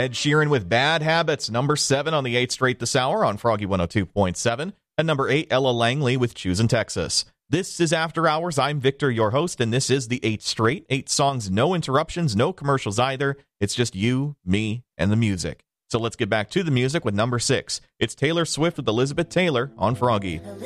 Ed Sheeran with Bad Habits, number 7 on the 8th Straight this hour on Froggy 102.7. And number 8, Ella Langley with Choosing Texas. This is After Hours. I'm Victor, your host, and this is the 8th Straight. 8 songs, no interruptions, no commercials either. It's just you, me, and the music. So let's get back to the music with number 6. It's Taylor Swift with Elizabeth Taylor on Froggy.